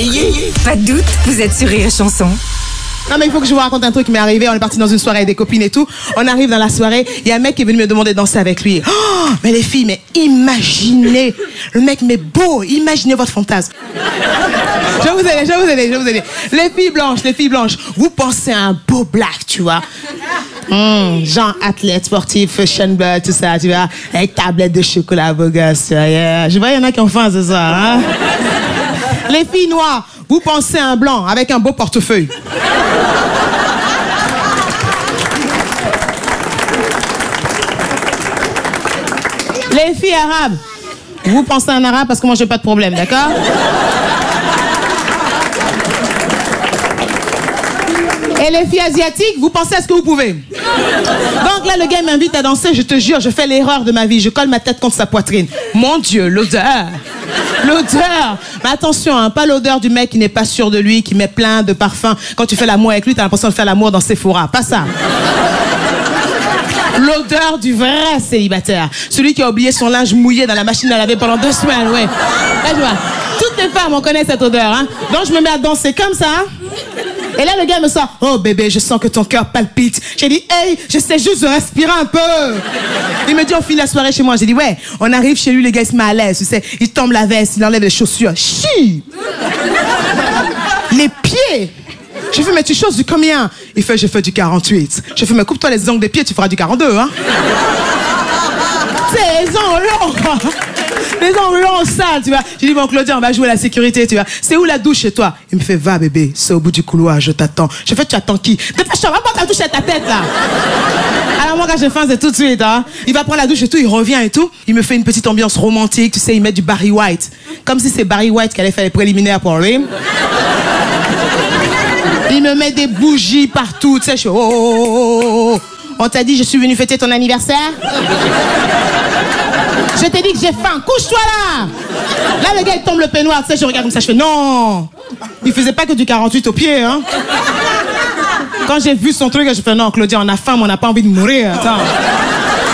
réveiller. Pas de doute, vous êtes sur Rire et Chanson. Non mais il faut que je vous raconte un truc qui m'est arrivé. On est parti dans une soirée avec des copines et tout. On arrive dans la soirée, il y a un mec qui est venu me demander de danser avec lui. Oh, mais les filles, mais imaginez. Le mec, mais beau, imaginez votre fantasme. Je vais vous aider. Les filles blanches, vous pensez à un beau black, tu vois. Genre athlète, sportif, fashion blood, tout ça, tu vois. Avec tablette de chocolat, beau gosse. Yeah. Je vois, il y en a qui ont faim ce soir. Hein? Les filles noires, vous pensez à un blanc avec un beau portefeuille. Les filles arabes, vous pensez à un arabe parce que moi j'ai pas de problème, d'accord? Et les filles asiatiques, vous pensez à ce que vous pouvez. Donc là, le gars m'invite à danser, je te jure, je fais l'erreur de ma vie, je colle ma tête contre sa poitrine. Mon Dieu, l'odeur. L'odeur. Mais attention, hein, pas l'odeur du mec qui n'est pas sûr de lui, qui met plein de parfums. Quand tu fais l'amour avec lui, t'as l'impression de faire l'amour dans Sephora. Pas ça. L'odeur du vrai célibataire. Celui qui a oublié son linge mouillé dans la machine à laver pendant 2 semaines, ouais. Là, tu vois, toutes les femmes, on connaît cette odeur, hein. Donc je me mets à danser comme ça. Et là, le gars me sort, oh bébé, je sens que ton cœur palpite. J'ai dit, hey, j'essaie juste de respirer un peu. Il me dit, on finit la soirée chez moi. J'ai dit, ouais, on arrive chez lui, les gars, il se met à l'aise, tu sais. Il tombe la veste, il enlève les chaussures. Chi! Les pieds! J'ai fait, mais tu choses du combien? Il fait, je fais du 48. Je fais, mais coupe-toi les ongles des pieds, tu feras du 42, hein? Tu sais, les ongles longs, les ongles longs sales, tu vois. J'ai dit, bon, Claudia, on va jouer à la sécurité, tu vois. C'est où la douche chez toi? Il me fait, va, bébé, c'est au bout du couloir, je t'attends. Je fais, tu attends qui? Dépêche-toi, va prendre la douche à ta tête, là. Alors, moi, quand j'ai faim, c'est tout de suite, hein. Il va prendre la douche et tout, il revient et tout. Il me fait une petite ambiance romantique, tu sais, il met du Barry White. Comme si c'est Barry White qui allait faire les préliminaires pour lui. Il me met des bougies partout, tu sais, je suis, oh. On t'a dit, je suis venu fêter ton anniversaire? Je t'ai dit que j'ai faim, couche-toi là! Là, le gars, il tombe le peignoir, tu sais, je regarde comme ça, je fais, non! Il faisait pas que du 48 au pied, hein? Quand j'ai vu son truc, je fais, non, Claudia, on a faim, mais on n'a pas envie de mourir, attends.